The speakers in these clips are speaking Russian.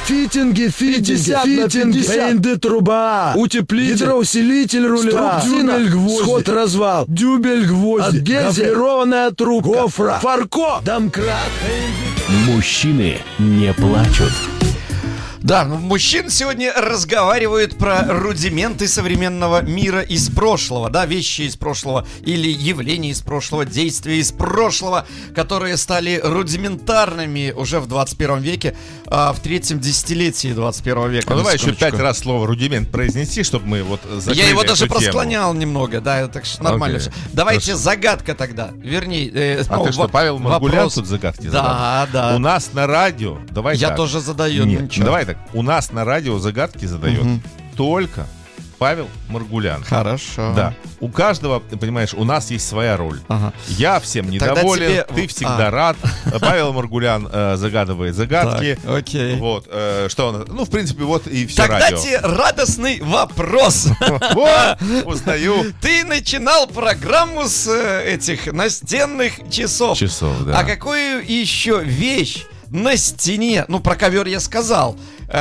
Фитинги, 50 пенды труба, утеплитель, гидроусилитель руля, дюбель гвозди, сход-развал, дюбель гвозди, гофрированная трубка, гофра, фарко, домкрат. Мужчины не плачут. Да, мужчины сегодня разговаривают про рудименты современного мира из прошлого, да, вещи из прошлого или явления из прошлого, действия из прошлого, которые стали рудиментарными уже в 21 веке, в третьем десятилетии 21 века. Ну, давай еще 5 раз слово «рудимент» произнеси, чтобы мы вот закрыли. Я его даже тему. просклонял немного, да, так что нормально все. Давайте хорошо. Загадка тогда, вернее... ты что, Павел Маргулян тут загадки задал? Да. У нас на радио, давай Я так. тоже задаю, Нет, ничего. давай так, у нас на радио загадки задает только Павел Маргулян. Хорошо. Да. У каждого, понимаешь, у нас есть своя роль. Ага. Я всем Тогда недоволен, тебе- ты всегда рад. Павел Маргулян загадывает загадки. Так, окей. Вот, что он... Ну, в принципе, вот и все Тогда радио. тебе радостный вопрос. Вот, узнаю. Ты начинал программу с этих настенных часов. Часов, да. А какую еще вещь на стене, ну про ковер я сказал,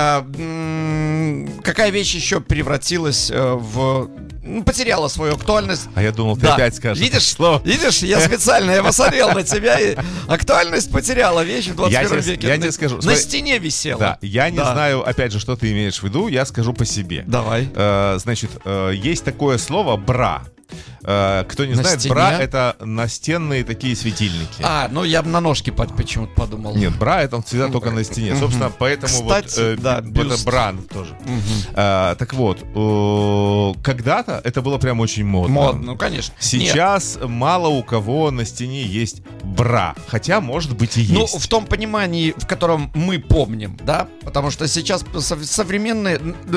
какая вещь еще превратилась потеряла свою актуальность? А я думал, ты Да. опять скажешь. Видишь, я специально, я посмотрел на тебя, и актуальность потеряла вещь в 21 веке. Я тебе скажу. На Смотри, стене висела. Да, я не Да. знаю, опять же, что ты имеешь в виду, я скажу по себе. Давай. Значит, есть такое слово «бра». Кто не На знает, стене? бра — это настенные такие светильники. Ну я бы на ножки почему-то подумал. Нет, бра — это он всегда только на стене. Собственно, поэтому Кстати, да, это бюст. бра тоже. Так вот, когда-то это было прям очень модно. Модно, ну конечно. Сейчас мало у кого на стене есть бра. Хотя, может быть, и есть. Ну, в том понимании, в котором мы помним, да? Потому что сейчас современный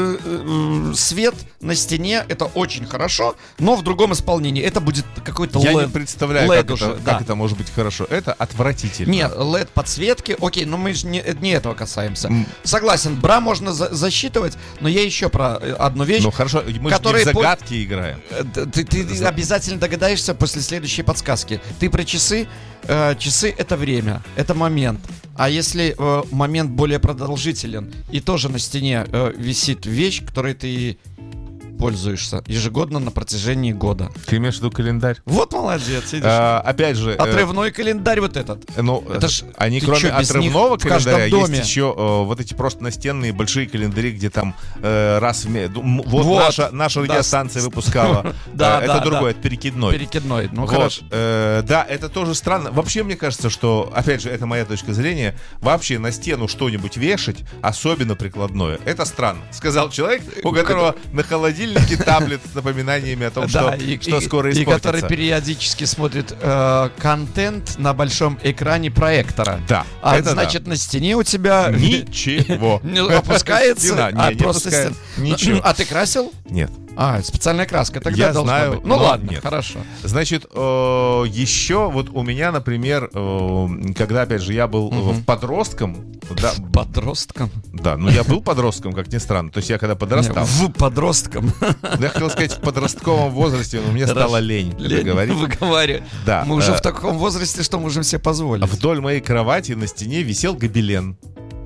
свет на стене — это очень хорошо, но в другом исполнении. Это будет какой-то Я LED. не представляю, LED как, уже, это, да. как это может быть хорошо. Это отвратительно. Нет, LED-подсветки, окей, но мы же не этого касаемся. Согласен, бра можно засчитывать, но я еще про одну вещь. Ну хорошо, мы же не в которые загадки играем. Ты обязательно догадаешься после следующей подсказки. Ты про часы. Часы — это время, это момент. А если момент более продолжителен, и тоже на стене висит вещь, которой ты пользуешься ежегодно на протяжении года. Ты имеешь в виду календарь? Вот молодец, видишь. Опять же... Отрывной календарь вот этот. Ну, Это ж- они ты кроме чё, без отрывного них в каждом календаря доме? есть еще вот эти просто настенные большие календари, где там раз в месяц. Вот Вот. наша Да. радиостанция выпускала. Да, Это да, другой, да. это перекидной. Перекидной. Ну Вот. хорошо. Да, это тоже странно. Вообще, мне кажется, что, опять же, это моя точка зрения, вообще на стену что-нибудь вешать, особенно прикладное, это странно. Сказал человек, у которого на холодильнике таблет с напоминаниями о том, Да, что скоро и испортится. который периодически смотрит контент на большом экране проектора. Да, А это значит, на стене у тебя Ничего. не опускается, Стена. Не просто опускает. стена. Ничего. А ты красил? Нет. Специальная краска тогда Я должна знаю, быть. Ну но ладно, нет. хорошо. Значит, еще вот у меня, например, когда, опять же, я был подростком, да, Подростком? да, ну я был подростком, как ни странно, то есть я когда подрастал, В подростком. я хотел сказать, в подростковом возрасте, но мне стало лень это говорить. Выговаривать. Да, Мы уже в таком возрасте, что можем себе позволить. Вдоль моей кровати на стене висел гобелен.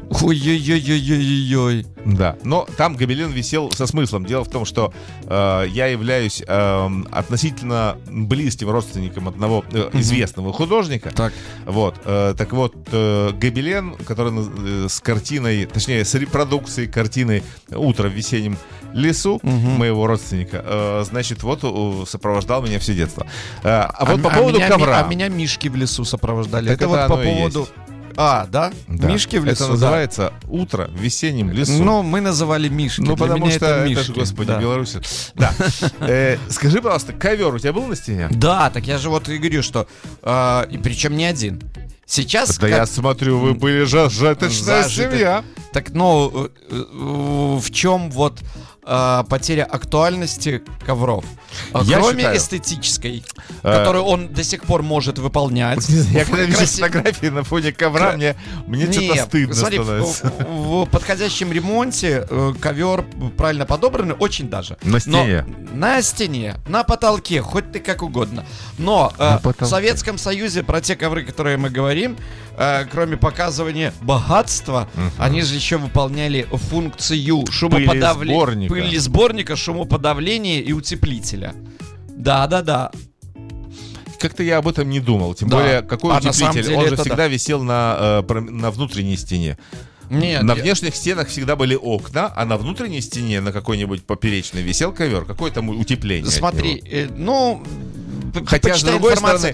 Ой-ой-ой-ой-ой-ой. Да, но там гобелен висел со смыслом. Дело в том, что я являюсь относительно близким родственником одного известного художника. Так. Вот, так вот, гобелен, который с картиной, точнее, с репродукцией картины «Утро в весеннем лесу» моего родственника, значит, вот сопровождал меня все детство. А вот по поводу ковра. А меня мишки в лесу сопровождали. Так это вот это по оно и поводу... есть. Да? Да. Мишки в лесу, Это да. называется «Утро в весеннем лесу». Ну, мы называли мишки. Ну, Для потому меня что это это мишки. же, господи, Да. Беларусь. Да. Скажи, пожалуйста, ковер у тебя был на стене? Да, так я же вот и говорю, что... и причем не один. Сейчас... Да я смотрю, вы были зажиточная Зажитый. семья. Так, ну, в чем вот потеря актуальности ковров. Я Кроме считаю, эстетической, которую он до сих пор может выполнять. Я когда вижу фотографии на фоне ковра, мне что-то стыдно становится. В подходящем ремонте ковер правильно подобранный, очень даже. На стене. На стене, на потолке, хоть ты как угодно. Но в Советском Союзе про те ковры, которые мы говорим, кроме показывания богатства, они же еще выполняли функцию пылесборника, шумоподавления и утеплителя. Да. Как-то я об этом не думал. Тем более, какой утеплитель? Он же всегда висел на внутренней стене. Нет, на внешних стенах всегда были окна, а на внутренней стене, на какой-нибудь поперечной, висел ковер. Какое там утепление? Смотри, Хотя, с другой стороны,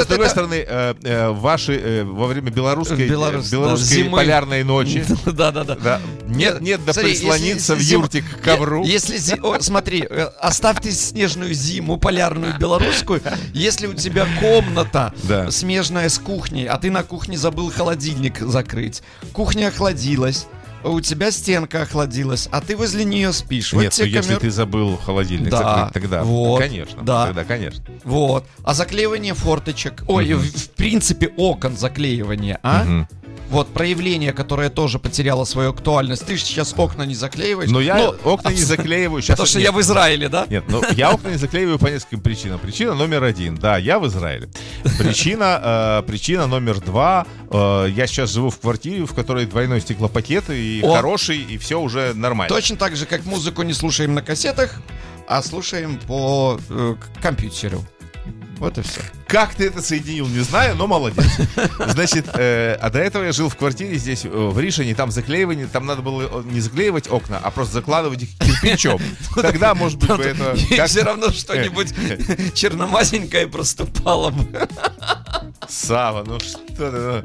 ваши во время белорусской полярной ночи нет да прислониться в юрте к ковру. Смотри, оставьте снежную зиму полярную белорусскую. Если у тебя комната смежная с кухней, а ты на кухне забыл холодильник закрыть, кухня охладилась, у тебя стенка охладилась, а ты возле нее спишь. Нет, вот если ты забыл холодильник закрыть, тогда, вот, конечно. Да. Тогда, конечно. Вот. А заклеивание форточек, в принципе, окон заклеивание, Вот проявление, которое тоже потеряло свою актуальность. Ты же сейчас окна не заклеиваешь. Но я окна не заклеиваю сейчас. Потому что я в Израиле, да? Нет, я окна не заклеиваю по нескольким причинам. Причина номер 1. Да, я в Израиле. Причина номер 2. Я сейчас живу в квартире, в которой двойной стеклопакет и хороший, и все уже нормально. Точно так же, как музыку не слушаем на кассетах, а слушаем по компьютеру. Вот и все. Как ты это соединил, не знаю, но молодец. Значит, а до этого я жил в квартире здесь, в Ришине, там заклеивание, там надо было не заклеивать окна, а просто закладывать их кирпичом. Тогда, может быть, бы это... Все равно что-нибудь черномазенькое проступало бы. Сава, ну что ты,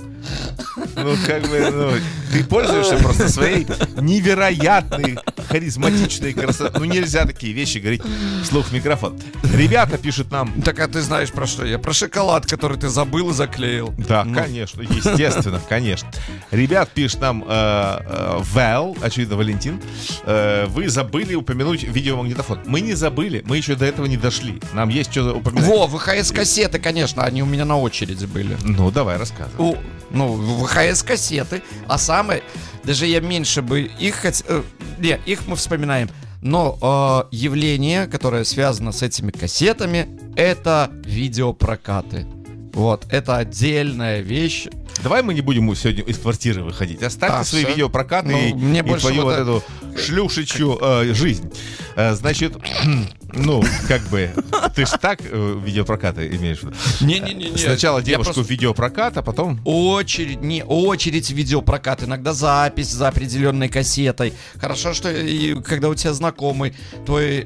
ты пользуешься просто своей невероятной харизматичной красотой. Ну нельзя такие вещи говорить вслух в микрофон. Ребята пишут нам... Так, а ты знаешь про что? Я про шоколад, который ты забыл и заклеил. Да, конечно, естественно, конечно. Ребят пишут нам Вэл, очевидно, Валентин, вы забыли упомянуть видеомагнитофон. Мы не забыли, мы еще до этого не дошли. Нам есть что упомянуть. ВХС-кассеты, конечно, они у меня на очереди были. Ну, давай, рассказывай. ВХС-кассеты, а самое... Даже я меньше бы их хотел... Нет, их мы вспоминаем. Но явление, которое связано с этими кассетами, это видеопрокаты. Вот, это отдельная вещь. Давай мы не будем сегодня из квартиры выходить. Оставьте свои видеопрокаты и твою вот эту шлюшечью жизнь. Значит, как бы, ты ж так видеопрокаты имеешь в виду? Не-не-не. Сначала девушку в видеопрокат, а потом... Очередь видеопрокат. Иногда запись за определенной кассетой. Хорошо, что когда у тебя знакомый, твой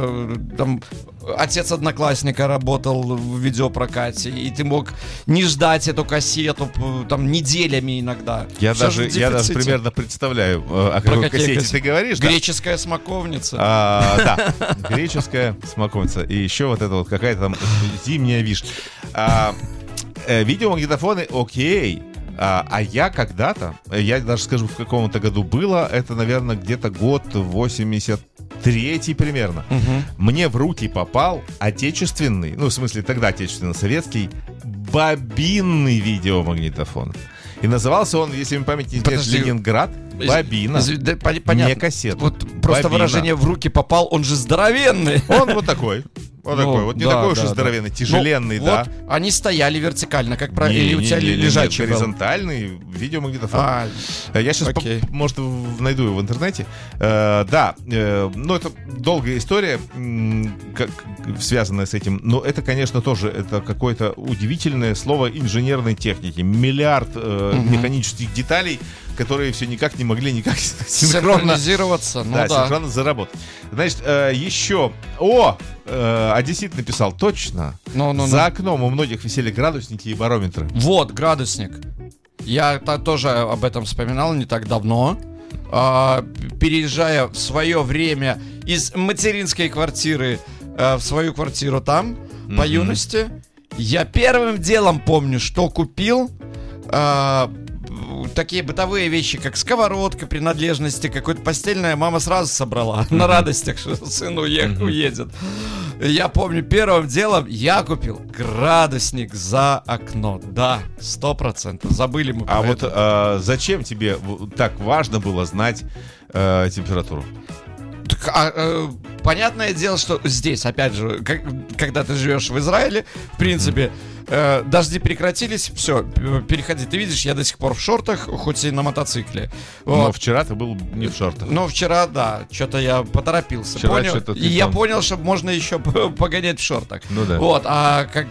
отец одноклассника работал в видеопрокате, и ты мог не ждать эту кассету там неделями иногда. Я даже примерно представляю, о какой кассете ты говоришь. Греческая смоковница. Да, греческая смоковница. И еще вот это вот какая-то там зимняя вишня. Видеомагнитофоны, окей. А я когда-то, я даже скажу, в каком-то году было, это, наверное, где-то год 83-й примерно. Мне в руки попал отечественный, в смысле тогда отечественно-советский, бобинный видеомагнитофон. И назывался он, если мне память не изменяет, Ленинград. Бобина. Понятно. Не кассета. Вот просто бобина. Выражение «в руки попал», он же здоровенный. Он вот такой. Вот не такой уж и здоровенный, тяжеленный, да. Вот они стояли вертикально, как правило, или у тебя лежачий был? Горизонтальный видеомагнитофон. Я сейчас, может, найду его в интернете. Да, это долгая история, связанная с этим. Но это, конечно, тоже это какое-то удивительное слово инженерной техники. Миллиард механических деталей, которые все никак не могли синхронизироваться. Синхронно заработать. Значит, еще... Одессит написал, точно. За окном у многих висели градусники и барометры. Вот, градусник. Я тоже об этом вспоминал не так давно. Переезжая в свое время из материнской квартиры в свою квартиру там, по юности, я первым делом помню, что купил такие бытовые вещи, как сковородка, принадлежности, какое-то постельное, мама сразу собрала на радостях, что сын уедет. Я помню, первым делом я купил градусник за окно. Да, 100%. Забыли мы про это. Вот зачем тебе так важно было знать температуру? Понятное дело, что здесь, опять же, когда ты живешь в Израиле, в принципе, дожди прекратились, все, переходи. Ты видишь, я до сих пор в шортах, хоть и на мотоцикле. Вот. Но вчера ты был не в шортах. Ну, вчера, да, что-то я поторопился. Вчера понял? И я понял, что можно еще погонять в шортах. Ну да. Вот, а как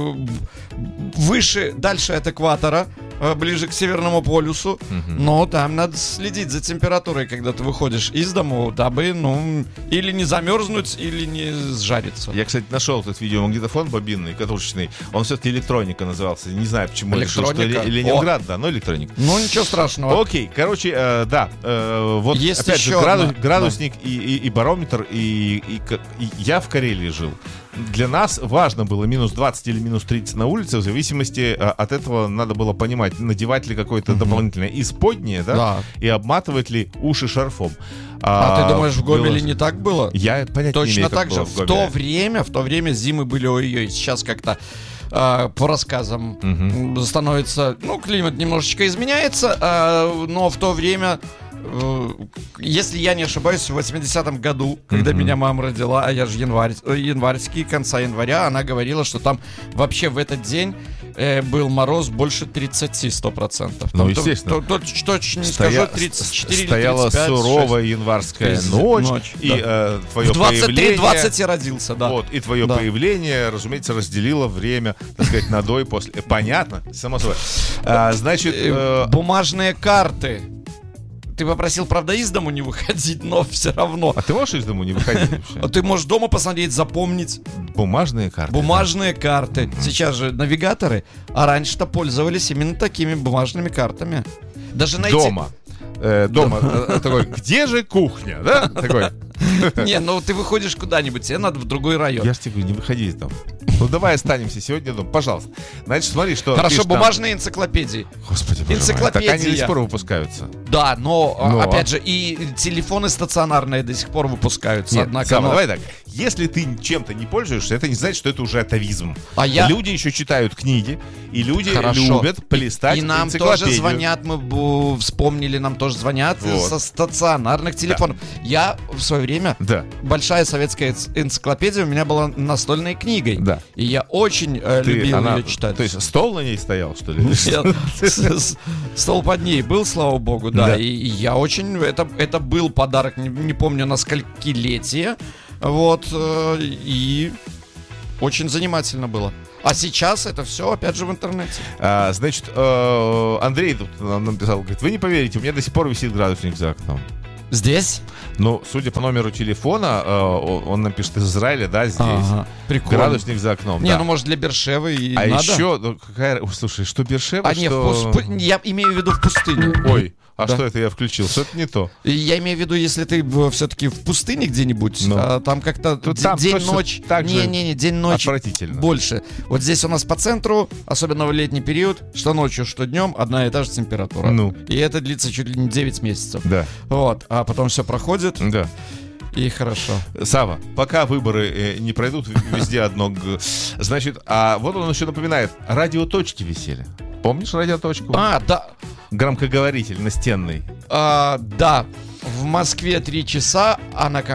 выше, дальше от экватора, ближе к Северному полюсу, но там надо следить за температурой, когда ты выходишь из дому, дабы, или не замерзнуть, или не сжариться. Я, кстати, нашел этот видеомагнитофон бобинный, катушечный. Он все-таки электроника назывался. Не знаю, почему. Электроника? Или Ленинград, да, но электроника. Ну, ничего страшного. Окей, короче, да. Вот есть опять еще же, градусник и барометр, и я в Карелии жил. Для нас важно было минус 20 или минус 30 на улице, в зависимости от этого надо было понимать, надевать ли какое-то дополнительное исподнее, да, и обматывать ли уши шарфом. А ты думаешь, в Гомеле не так было? Я понятия не имею, точно так же. В то время зимы были ой-ой. Сейчас как-то по рассказам становится, климат немножечко изменяется, но в то время, если я не ошибаюсь, в 80-м году, когда меня мама родила, а я же январский, конца января, она говорила, что там вообще в этот день был мороз больше 30-100%. Ну, естественно. Точно не скажу, 34 или 35. Стояла суровая январская ночь. И твое появление... В 23:20 я родился, да. Вот, и твое появление, разумеется, разделило время, так сказать, на до и после. Понятно? Само собой. Значит... Бумажные карты. Ты попросил, правда, из дому не выходить, но все равно. А ты можешь из дому не выходить вообще? А ты можешь дома посмотреть, запомнить. Бумажные карты. Бумажные карты. Сейчас же навигаторы, а раньше-то пользовались именно такими бумажными картами. Даже найти... Дома. Такой, где же кухня, да? Такой. Не, ты выходишь куда-нибудь, тебе надо в другой район. Я же тебе говорю, не выходи там. Давай останемся сегодня дома, пожалуйста. Значит, смотри, что... Хорошо, бумажные энциклопедии. Господи, боже мой, так они до сих пор выпускаются. Да, но опять же, и телефоны стационарные до сих пор выпускаются. Нет, однако, Сава, давай так. Если ты чем-то не пользуешься, это не значит, что это уже атовизм. Люди еще читают книги, и люди любят полистать энциклопедию. И нам тоже звонят, мы вспомнили, нам тоже звонят со стационарных телефонов. Да. Я в свое время, большая советская энциклопедия у меня была настольной книгой. Да. И я очень любил ее читать. То есть стол на ней стоял, что ли? Нет, стол под ней был, слава богу, да. И я очень... Это был подарок, не помню, на сколькилетие. Вот. И очень занимательно было. А сейчас это все, опять же, в интернете. Значит, Андрей тут нам написал, говорит, вы не поверите, у меня до сих пор висит градусник за окном. Здесь? Ну, судя по номеру телефона, он нам пишет из Израиля, да, здесь. Прикольно. Градусник за окном. Не, может, для Бершевы и надо. Еще, слушай, что Бершева, я имею в виду в пустыне. Ой, что это я включил? Что-то не то. Я имею в виду, если ты все-таки в пустыне где-нибудь, там как-то день-ночь. Не, день-ночь отвратительно. Больше. Вот здесь у нас по центру, особенно в летний период, что ночью, что днем, одна и та же температура. И это длится чуть ли не 9 месяцев. Да. Вот, а потом все проходит. Да. И хорошо. Сава, пока выборы не пройдут, везде одно. Значит, вот он еще напоминает, радиоточки висели. Помнишь радиоточку? Да. Громкоговоритель настенный. Да. В Москве 3 часа, а на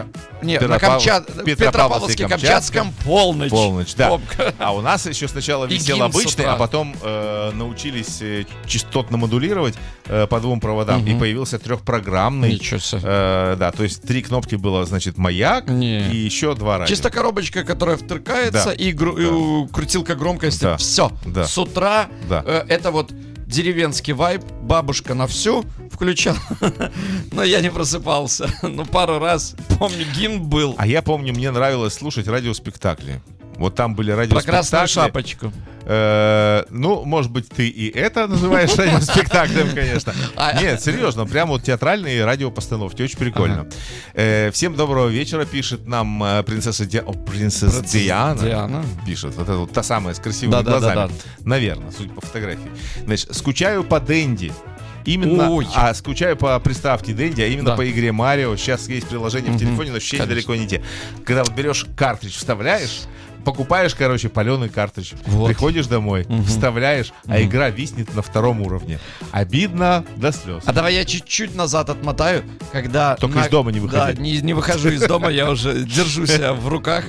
Петропавловске-Камчатском полночь. Да. А у нас еще сначала висел обычный, а потом научились частотно модулировать по 2 проводам. И появился 3-программный. Ничего себе. Да, то есть 3 кнопки было, значит, маяк и еще 2 радио. Чисто коробочка, которая втыркается, и крутилка громкости. Да. Все. Да. С утра это вот деревенский вайб, бабушка на всю включала, но я не просыпался. Пару раз, помню, гимн был. А я помню, мне нравилось слушать радиоспектакли. Вот там были радиоспектакли. Про красную шапочку. Может быть, ты и это называешь радиоспектаклем, конечно. Нет, серьезно, прям вот театральные радиопостановки. Очень прикольно. Всем доброго вечера, пишет нам принцесса Диана. Пишет, вот это вот та самая с красивыми глазами. Наверное, судя по фотографии. Значит, скучаю по Дэнди. Именно, скучаю по приставке Dendy, а именно по игре Марио. Сейчас есть приложение в телефоне, но ощущения далеко не те. Когда вот берешь картридж, вставляешь, покупаешь, паленый картридж, приходишь домой, вставляешь, а игра виснет на 2-м уровне. Обидно до слез. А давай я чуть-чуть назад отмотаю, когда... Только из дома не выходи. Да, не выхожу из дома, я уже держу себя в руках.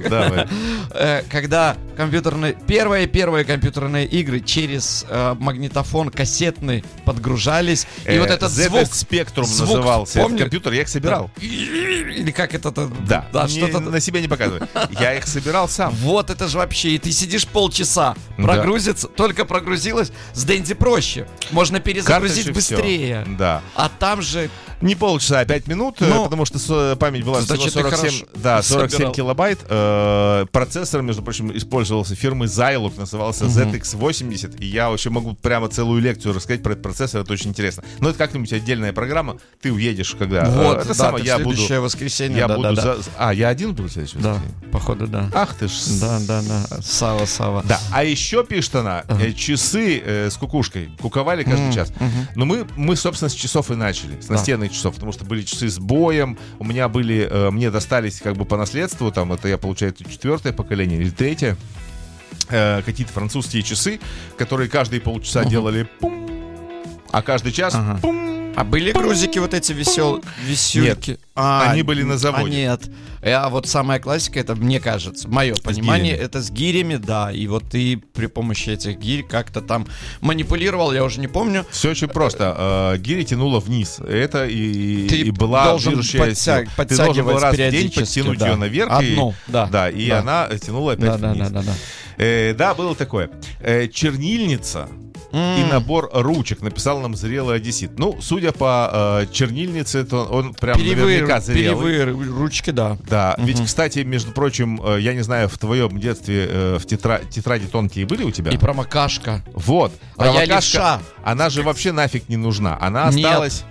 Когда первые компьютерные игры через магнитофон кассетный подгружались, и вот этот звук... Spectrum назывался. Этот компьютер, я их собирал. Или как это... Да, что-то на себя не показывай. Я их собирал сам. Вот это же вообще, и ты сидишь полчаса, прогрузится, только прогрузилось, с Dendy проще. Можно перезагрузить быстрее. Да. А там же... Не полчаса, а 5 минут, потому что память была всего 47 килобайт. Процессор, между прочим, использовался фирмы Zilog, назывался ZX80. И я вообще могу прямо целую лекцию рассказать про этот процессор, это очень интересно. Но это как-нибудь отдельная программа. Ты уедешь, когда... Вот, это самое, я буду... следующее воскресенье. Я один буду в следующее воскресенье? Да, походу, да. Ах ты ж... Да. Сава. Да, а еще, пишет она, часы с кукушкой куковали каждый час. Но мы, собственно, с часов и начали, с настенных часов, потому что были часы с боем, у меня были, мне достались по наследству, там, это я, получается, 4-е поколение или 3-е, какие-то французские часы, которые каждые полчаса делали пум, а каждый час пум. А были грузики вот эти висюльки? Нет, они были на заводе. Нет. А вот самая классика, это, мне кажется, мое понимание, это с гирями, да. И вот ты при помощи этих гирь как-то там манипулировал, я уже не помню. Все очень просто. Гири тянуло вниз. Это и была движущая сила. Ты должен был раз в день подтянуть ее наверх. Одну, и она тянула опять вниз. Да, было такое. Чернильница и набор ручек написал нам зрелый одессит. Ну, судя по чернильнице, то он прям наверняка зрелый. Перьевые ручки, да. Да, ведь, кстати, между прочим, я не знаю, в твоем детстве в тетради тонкие были у тебя? И промокашка. Вот. Я левша. Она же вообще нафиг не нужна. Она осталась...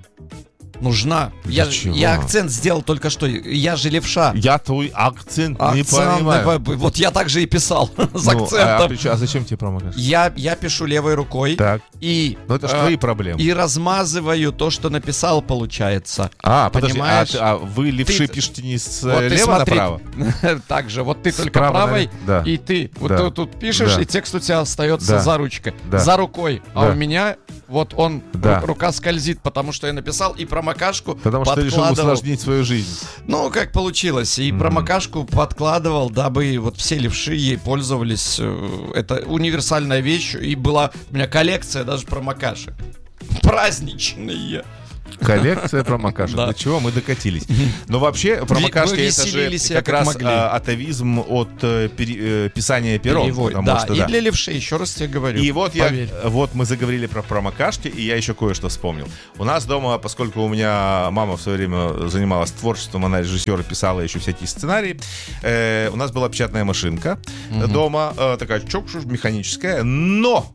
Нужна. Я акцент сделал только что. Я же левша. Я твой акцент не понимаю. Вот я так же и писал с акцентом. А зачем тебе промокашка? Я пишу левой рукой. Так. И... Ну это же твои проблемы. И размазываю то, что написал, получается. Понимаешь? А вы левши пишете не слева направо? Так же. Вот ты только правой, и ты вот тут пишешь, и текст у тебя остается за ручкой. За рукой. А у меня вот рука скользит, потому что я написал, и промокашку потому что ты решил усложнить свою жизнь. Ну, как получилось. И промокашку подкладывал, дабы вот все левши ей пользовались. Это универсальная вещь. И была у меня коллекция даже промокашек. Праздничные. Коллекция промокашек. До чего мы докатились. Но вообще промокашки это же как раз атовизм от писания пером. Да, и для левшей, еще раз тебе говорю. И вот мы заговорили про промокашки, и я еще кое-что вспомнил. У нас дома, поскольку у меня мама в свое время занималась творчеством, она режиссер и писала еще всякие сценарии, у нас была печатная машинка дома, такая механическая, но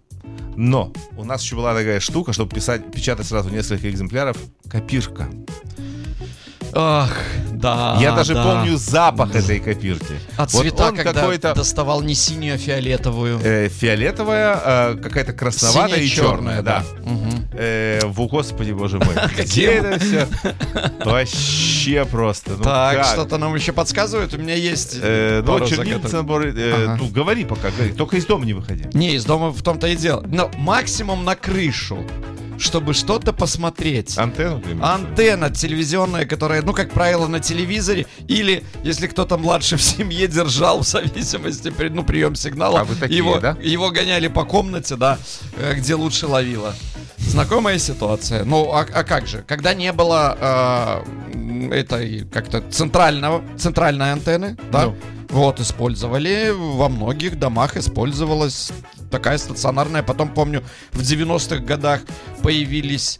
у нас еще была такая штука, чтобы печатать сразу несколько экземпляров, копирка. Ах, да. Я даже помню запах этой копирки. А цвета, когда доставал не синюю, а фиолетовую. Фиолетовая, какая-то красноватая и черная, да. Господи, боже мой. Где это все? Вообще просто. Так, что-то нам еще подсказывают. У меня есть чернильница, набор. Ну, говори пока, говори. Только из дома не выходи. Не, из дома в том-то и дело. Но максимум на крышу, чтобы что-то посмотреть. Антенну? Антенна телевизионная, которая, ну, как правило, на телевизоре. Или, если кто-то младше в семье держал, в зависимости, прием сигнала. А вы такие, да? Его гоняли по комнате, да, где лучше ловило. Знакомая ситуация. Ну, а как же? Когда не было этой, как-то, центральной антенны, да? Вот, использовали, во многих домах использовалась такая стационарная. Потом, помню, в 90-х годах появились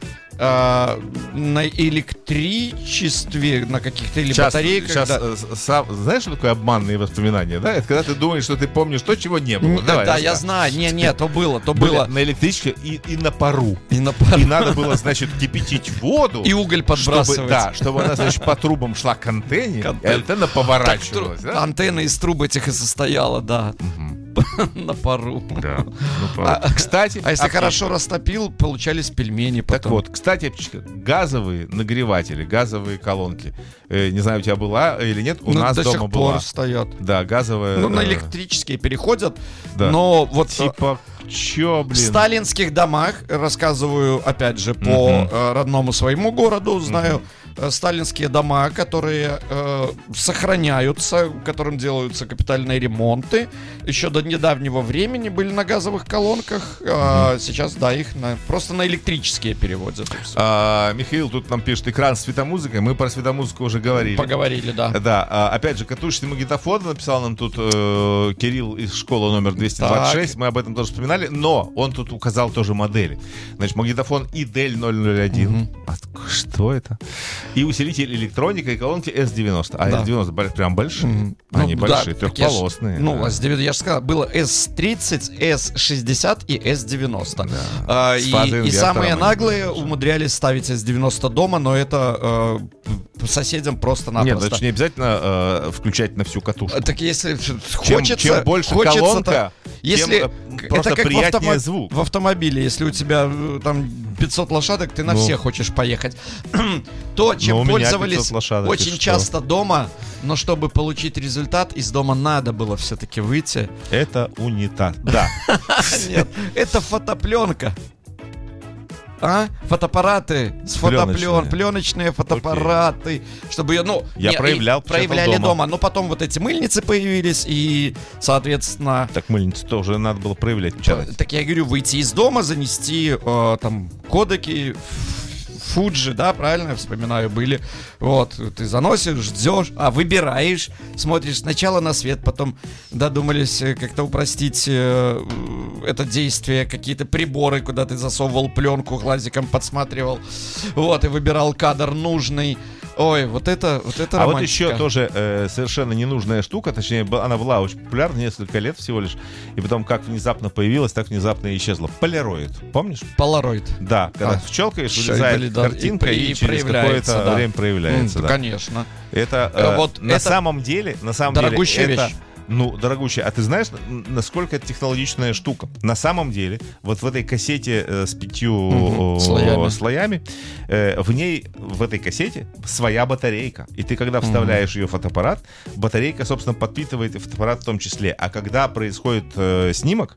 на электричестве, на каких-то или батарейках. Сейчас, знаешь, что такое обманные воспоминания, да? Это когда ты думаешь, что ты помнишь то, чего не было. Да, я знаю. Не, то было. На электричке и на пару. И надо было, значит, кипятить воду. И уголь подбрасывать. Чтобы она, значит, по трубам шла к антенне, и антенна поворачивалась. Антенна из труб этих и состояла, да. на пару. Да. Кстати, А если хорошо растопил, получались пельмени потом. Так вот, кстати, газовые нагреватели, газовые колонки. Не знаю, у тебя была или нет, у нас до дома сих была. пор стоят. Да, газовая. На электрические переходят, да. Но вот... Типа, чё, блин? В сталинских домах, рассказываю, опять же, по родному своему городу, знаю, сталинские дома, которые сохраняются, которым делаются капитальные ремонты, еще до недавнего времени были на газовых колонках, а сейчас, да, их просто на электрические переводят. Михаил тут нам пишет: экран с светомузыкой. Мы про светомузыку уже говорили. Поговорили, да. Да, опять же, катушечный магнитофон написал нам тут Кирилл из школы номер 226. Так. Мы об этом тоже вспоминали, но он тут указал тоже модели. Значит, магнитофон IDEL 001. Что это? И усилитель электроника и колонки S90. А да. S90 прям большие. Они большие, трехполосные. S90, я же сказал, было S30, S60 и S90. Да. И самые наглые умудрялись ставить S90 дома, но это соседям просто-напросто. Нет, это не обязательно включать на всю катушку. Так если хочется... Чем больше колонка, если просто это как приятнее звук. В автомобиле, если у тебя там 500 лошадок, ты на всех хочешь поехать. То, чем пользовались очень часто дома, но чтобы получить результат, из дома надо было все-таки выйти. Это унитаз. Да. Нет, это фотопленка. Фотоаппараты с фотоплен, пленочные фотоаппараты, чтобы ее, проявляли дома. Но потом вот эти мыльницы появились, и, соответственно... Так мыльницы тоже надо было проявлять. Так я говорю, выйти из дома, занести там кодеки, Фуджи, да, правильно я вспоминаю, были. Вот, ты заносишь, ждешь, выбираешь, смотришь сначала на свет, потом додумались как-то упростить это действие, какие-то приборы, куда ты засовывал пленку, глазиком подсматривал, вот, и выбирал кадр нужный. Ой, вот это романтика. Вот еще тоже совершенно ненужная штука, точнее, она была очень популярна несколько лет всего лишь, и потом как внезапно появилась, так внезапно и исчезла. Полароид, помнишь? Полароид. Да, когда щелкаешь, вылезает картинка и через какое-то время проявляется. Да. Конечно. Это на самом деле дорогущая вещь. Дорогущая, а ты знаешь, насколько это технологичная штука? На самом деле, вот в этой кассете с 5 слоями, в ней, в этой кассете, своя батарейка. И ты, когда вставляешь ее в фотоаппарат, батарейка, собственно, подпитывает и фотоаппарат в том числе. А когда происходит снимок,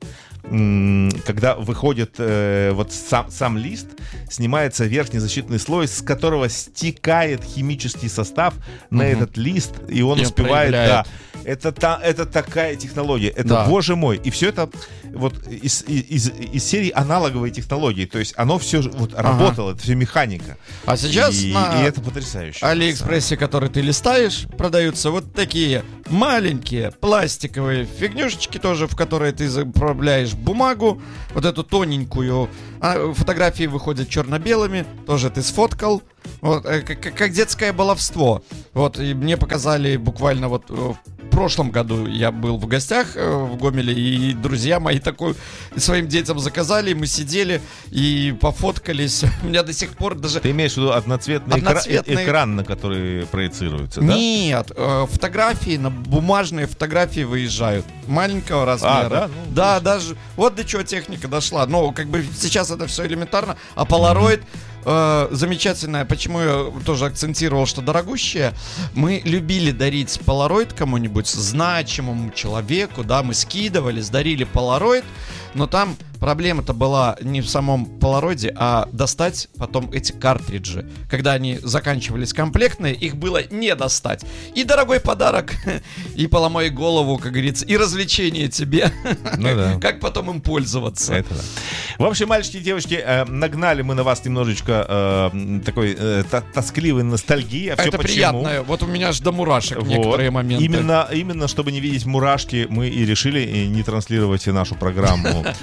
когда выходит вот сам лист, снимается верхний защитный слой, с которого стекает химический состав на этот лист, и он успевает... Да, это такая технология. Это, боже мой. И все это вот из серии аналоговой технологии. То есть оно все вот работало, это все механика. А сейчас и это потрясающе. Алиэкспрессе, который ты листаешь, продаются вот такие маленькие пластиковые фигнюшечки тоже, в которые ты заправляешь бумагу, вот эту тоненькую. Фотографии выходят черно-белыми, тоже ты сфоткал. Вот, как детское баловство. Вот, и мне показали буквально вот в прошлом году я был в гостях в Гомеле, и друзья мои такой своим детям заказали, и мы сидели и пофоткались. У меня до сих пор даже... Ты имеешь в виду одноцветный экран, на который проецируется, да? Нет, фотографии, бумажные фотографии выезжают маленького размера. Да, даже вот до чего техника дошла. Но как бы сейчас это все элементарно, а Polaroid... замечательная, почему я тоже акцентировал, что дорогущая. Мы любили дарить Polaroid кому-нибудь, значимому человеку, да, мы скидывались, дарили Polaroid, но там проблема-то была не в самом Polaroid, а достать потом эти картриджи. Когда они заканчивались комплектные, их было не достать. И дорогой подарок, и поломай голову, как говорится, и развлечение тебе. Как потом им пользоваться. Это да. В общем, мальчики и девочки, нагнали мы на вас немножечко такой тоскливой ностальгии. Это приятно. Вот у меня же до мурашек некоторые моменты. Именно чтобы не видеть мурашки, мы и решили не транслировать нашу программу в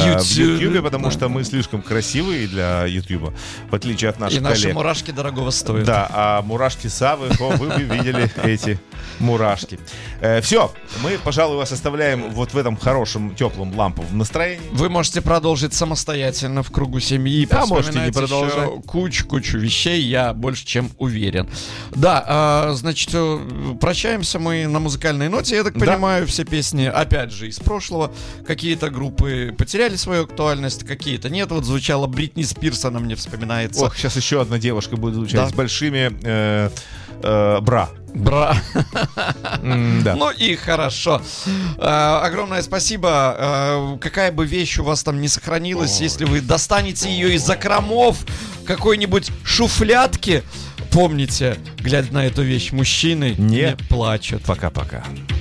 в Ютьюбе, потому что мы слишком красивые для Ютьюба, в отличие от наших И коллег. наши мурашки дорогого стоят. Да, а мурашки Савы, вы бы видели эти мурашки. Все, мы, пожалуй, вас оставляем вот в этом хорошем, теплом, ламповом настроении. Вы можете продолжить самостоятельно в кругу семьи. А можете не Вспоминайте продолжать. еще кучу вещей, я больше чем уверен. Да, значит, прощаемся мы на музыкальной ноте, я так понимаю, все песни, опять же, из прошлого. Какие-то группы потеряли свою актуальность, какие-то нет. Вот звучала Бритни Спирс, она мне вспоминается. Ох, сейчас еще одна девушка будет звучать с большими бра. Бра. Да. Ну и хорошо. Огромное спасибо. Какая бы вещь у вас там не сохранилась, если вы достанете ее из закромов какой-нибудь шуфлядки, помните, глядя на эту вещь, мужчины не плачут. Пока-пока.